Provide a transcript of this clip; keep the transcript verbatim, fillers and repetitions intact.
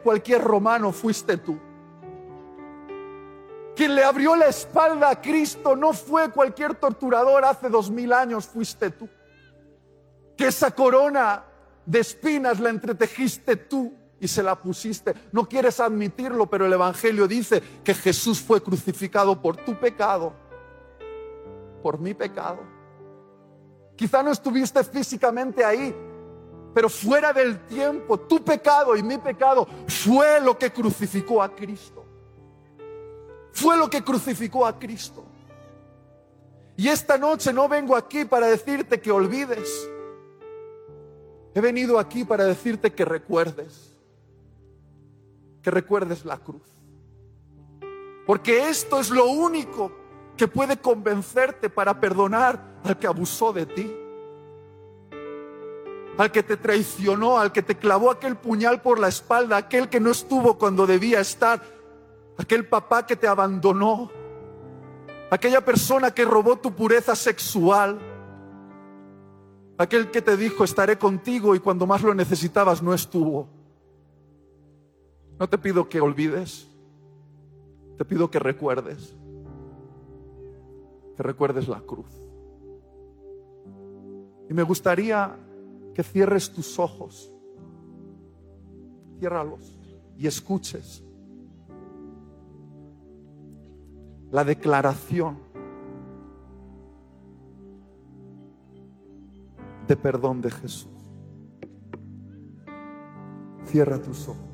cualquier romano, fuiste tú. Quien le abrió la espalda a Cristo no fue cualquier torturador hace dos mil años, fuiste tú. Que esa corona de espinas la entretejiste tú y se la pusiste. No quieres admitirlo, pero el Evangelio dice que Jesús fue crucificado por tu pecado, por mi pecado. Quizá no estuviste físicamente ahí, pero fuera del tiempo, tu pecado y mi pecado fue lo que crucificó a Cristo. Fue lo que crucificó a Cristo. Y esta noche no vengo aquí para decirte que olvides. He venido aquí para decirte que recuerdes. Que recuerdes la cruz. Porque esto es lo único que puede convencerte para perdonar al que abusó de ti, al que te traicionó, al que te clavó aquel puñal por la espalda, aquel que no estuvo cuando debía estar, aquel papá que te abandonó, aquella persona que robó tu pureza sexual, aquel que te dijo estaré contigo y cuando más lo necesitabas no estuvo. No te pido que olvides, te pido que recuerdes, que recuerdes la cruz. Y me gustaría que cierres tus ojos, ciérralos y escuches la declaración de perdón de Jesús. Cierra tus ojos.